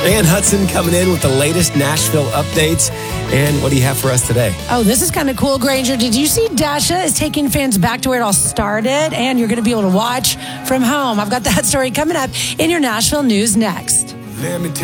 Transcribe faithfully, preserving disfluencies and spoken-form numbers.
Ann Hudson coming in with the latest Nashville updates. And what do you have for us today? Oh, this is kind of cool, Granger. Did you see Dasha is taking fans back to where it all started? And you're going to be able to watch from home. I've got that story coming up in your Nashville news next. Let me tell